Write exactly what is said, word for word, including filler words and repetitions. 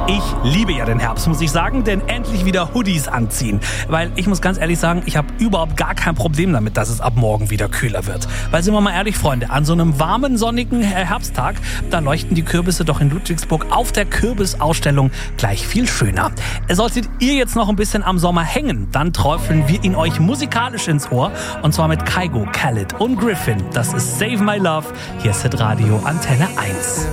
Ich liebe ja den Herbst, muss ich sagen, denn endlich wieder Hoodies anziehen. Weil ich muss ganz ehrlich sagen, ich habe überhaupt gar kein Problem damit, dass es ab morgen wieder kühler wird. Weil sind wir mal ehrlich, Freunde, an so einem warmen, sonnigen Herbsttag, da leuchten die Kürbisse doch in Ludwigsburg auf der Kürbisausstellung gleich viel schöner. Solltet ihr jetzt noch ein bisschen am Sommer hängen, dann träufeln wir ihn euch musikalisch ins Ohr. Und zwar mit Kygo, Khaled und Griffin. Das ist Save My Love. Hier ist Hitradio Antenne eins.